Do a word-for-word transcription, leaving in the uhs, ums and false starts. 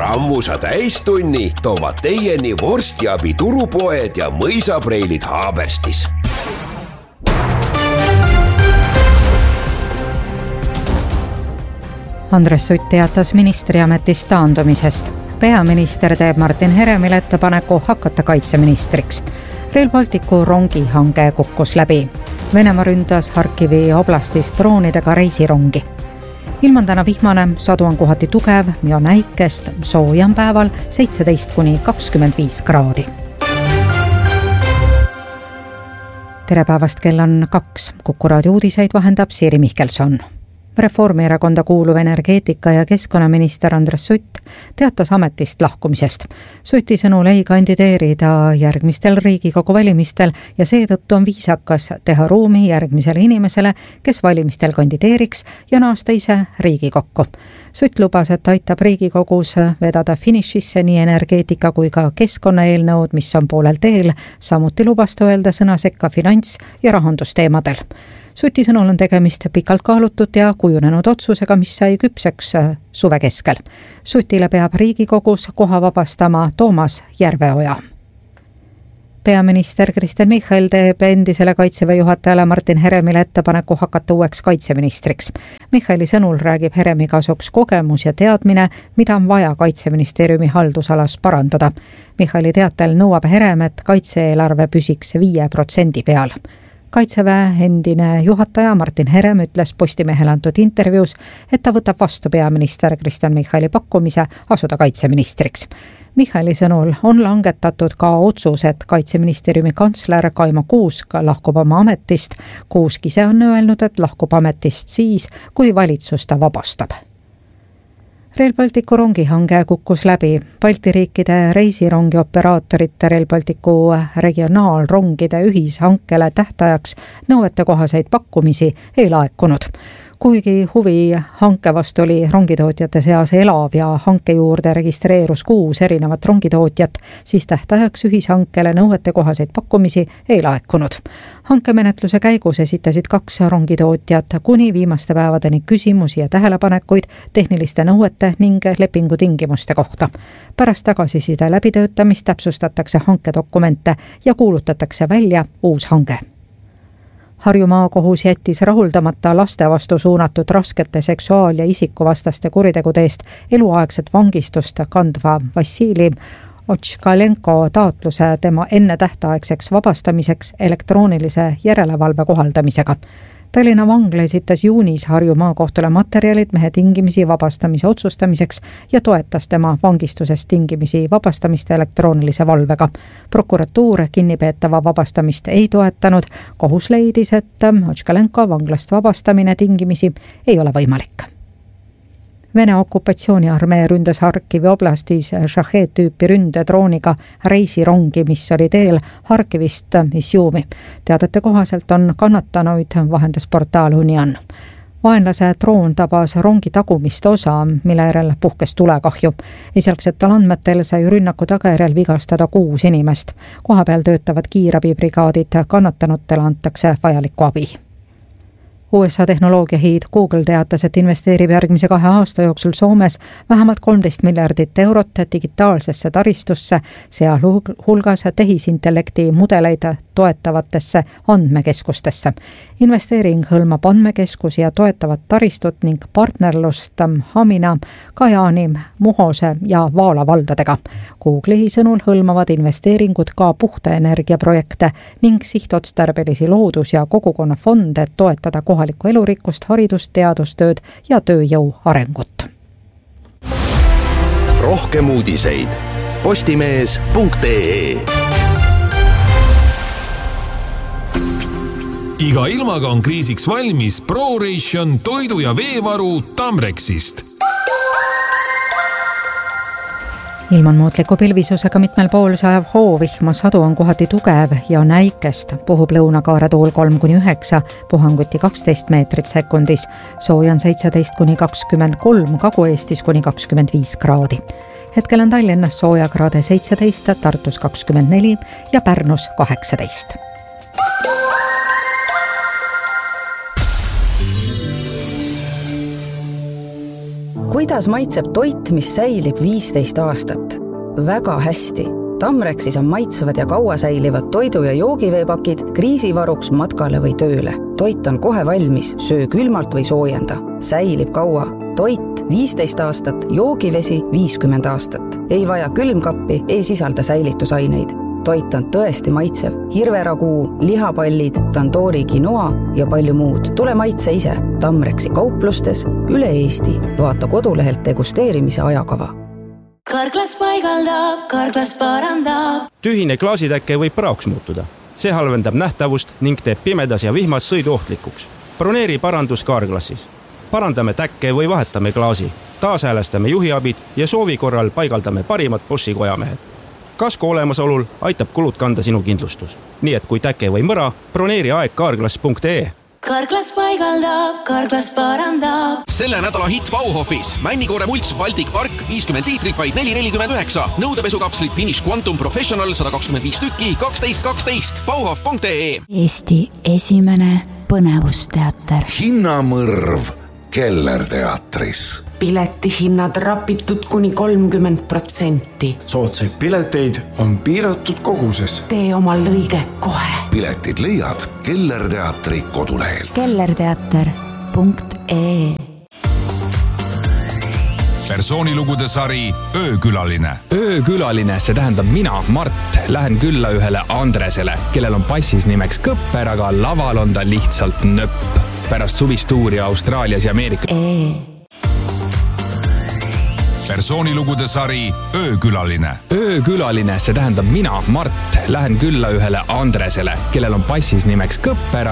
Rammusa täistunni toovad teieni vorstiabi turupoed ja mõisapreilid Haaberstis. Andres Sutt teatas ministriametist taandumisest. Peaminister teeb Martin Heremile ettepaneku hakata kaitseministriks. Rail Balticu rongihange kukkus läbi. Venemaa ründas Harkivi oblastis droonidega reisirongi. Ilm on täna vihmane, sadu on kohati tugev ja näikest, soojan päeval seitseteist kuni kakskümmend viis kraadi. Tere päevast, kell on kaks. Kuku raadio uudiseid vahendab Siiri Mihkelson. Reformierakonda kuuluv energeetika- ja keskkonnaminister Andres Sutt teatas ametist lahkumisest. Sutti sõnul ei kandideerida järgmistel Riigikogu valimistel ja seetõttu on viisakas teha ruumi järgmisele inimesele, kes valimistel kandideeriks ja naasta ise Riigikokku. Sutt lubas, et aitab Riigikogus vedada finišisse nii energeetika kui ka keskkonnaeelnõud, mis on poolel teel, samuti lubas ta öelda sõna sekka finants- ja rahandusteemadel. Suti sõnul on tegemist pikalt kaalutud ja kujunenud otsusega, mis sai küpseks suve keskel. Sutile peab Riigikogus koha vabastama Toomas Järveoja. Peaminister Kristen Michal teeb endisele kaitseväe juhatajale Martin Heremile ettepaneku hakata uueks kaitseministriks. Michali sõnul räägib Heremi kasuks kogemus ja teadmine, mida on vaja kaitseministeeriumi haldusalas parandada. Michali teatel nõuab Herem, et kaitseeelarve püsiks viie protsendi peal. Kaitseväe endine juhataja Martin Herem ütles Postimehele antud intervjuus, et ta võtab vastu peaminister Kristen Michali pakkumise asuda kaitseministriks. Michali sõnul on langetatud ka otsus, et kaitseministeeriumi kantsler Kaimo Kuusk lahkub oma ametist. Kuusk ise on öelnud, et lahkub ametist siis, kui valitsus ta vabastab. Rail Balticu rongihange kukkus läbi. Balti riikide reisirongi operaatorite Rail Balticu regionaalrongide ühishankele tähtajaks nõuetekohaseid pakkumisi ei laekunud. Kuigi huvi hanke vastu oli rongitootjate seas elav ja hanke juurde registreerus kuus erinevat rongitootjat, siis tähtajaks ühishankele nõuetekohaseid pakkumisi ei laekunud. Hankemenetluse käigus esitasid kaks rongitootjat kuni viimaste päevadeni küsimusi ja tähelepanekuid tehniliste nõuete ning lepingutingimuste kohta. Pärast tagasiside läbitöötamist täpsustatakse hankedokumente ja kuulutatakse välja uus hange. Harju maakohus jättis rahuldamata laste vastu suunatud raskete seksuaal- ja isikuvastaste kuritegude eest eluaegset vangistust kandva Vassili Otškalenko taotluse tema enne tähtaegseks vabastamiseks elektroonilise järelevalve kohaldamisega. Tallinna vangla esitas juunis Harju maakohtule materjalid mehe tingimisi vabastamise otsustamiseks ja toetas tema vangistusest tingimisi vabastamist elektroonilise valvega. Prokuratuur kinnipeetava vabastamist ei toetanud. Kohus leidis, et Otškalenko vanglast vabastamine tingimisi ei ole võimalik. Vene okupatsiooniarmee ründas Harkivi oblastis Shahed-tüüpi ründedrooniga reisirongi, mis oli teel Harkivist Izjumi. Teadete kohaselt on kannatanuid, vahendas portaal Union. Vaenlase droon tabas rongi tagumist osa, mille järel puhkes tulekahju. Esialgsetel andmetel sai rünnaku tagajärjel vigastada kuus inimest. Kohapeal töötavad kiirabibrigaadid, kannatanutele antakse vajalikku abi. U S A tehnoloogiahiid Google teatas, et investeerib järgmise kahe aasta jooksul Soomes vähemalt kolmteist miljardit eurot digitaalsesse taristusse, sealhulgas tehisintellekti mudeleid toetavatesse andmekeskustesse. Investeering hõlmab andmekeskusi ja toetavat taristut ning partnerlust Hamina, Kajani, Muhose ja Vaala valdadega. Google'i sõnul hõlmavad investeeringud ka puhta energiaprojekte ning sihtotstarbelisi loodus- ja kogukonnafonde, et toetada kohalikku elurikkust, haridust, teadustööd ja tööjõu arengut. Rohkem uudiseid postimees punkt ee. Iga ilmaga on kriisiks valmis ProRation toidu- ja veevaru Tamrexist. Ilm on muutliku pilvisusega mitmel pool sajav hoovihma, sadu on kohati tugev ja näikest. Puhub lõunakaare tuul kolm kuni üheksa, puhanguti kaksteist meetrit sekundis. Sooja on seitseteist kuni kakskümmend kolm, Kagu-Eestis kuni kakskümmend viis kraadi. Hetkel on Tallinnas sooja kraade seitseteist, Tartus kakskümmend neli ja Pärnus kaheksateist. Kuidas maitseb toit, mis säilib viisteist aastat? Väga hästi. Tamrexis on maitsevad ja kaua säilivad toidu- ja joogiveepakid kriisivaruks matkale või tööle. Toit on kohe valmis, söö külmalt või soojenda. Säilib kaua. Toit viisteist aastat, joogivesi viiskümmend aastat. Ei vaja külmkappi, ei sisalda säilitusaineid. Toit on tõesti maitsev. Hirveraguu, lihapallid, tandoori quinoa ja palju muud. Tule maitse ise. Tamrexi kauplustes üle Eesti. Vaata kodulehelt degusteerimise ajakava. Karklas paigaldab, karklas parandab. Tühine klaasitäkke võib praoks muutuda. See halvendab nähtavust ning teeb pimedas ja vihmas sõidu ohtlikuks. Broneeri parandus Karklassis. Parandame täkke või vahetame klaasi. Taashäälestame juhiabid ja soovi korral paigaldame parimad Boschi kojamehed. Kasko olemasolul aitab kulud kanda sinu kindlustus. Nii et kui täke või mõra, broneeri aeg karklas punkt ee. Karklas paigaldab, karklas parandab. Selle nädala hitt Bauhofis. Männikoore mults Baltic Park viiskümmend liitrit vaid neli nelikümmend üheksa. Nõudepesukapslit Finish Quantum Professional sada kakskümmend viis tükki kaksteist kaksteist. Bauhof punkt ee. Eesti esimene põnevusteater. Hinnamõrv Kellerteatris. Piletihinnad rapitud kuni kolmkümmend protsenti. Soodsaid pileteid on piiratud koguses. Tee omal lõige kohe. Piletid leiad Kellerteatri kodulehelt. kellerteater punkt ee. Persoonilugude sari Öökülaline. Öökülaline, see tähendab mina, Mart, lähen külla ühele Andresele, kellel on passis nimeks Kõpper, aga laval on ta lihtsalt nöpp. Pärast suvistuuri Austraalias ja Ameerikas. Persoonilugude sari Öökülaline. Öökülaline, see tähendab mina, Mart, lähen külla ühele Andresele, kellel on passis nimeks Kõpper,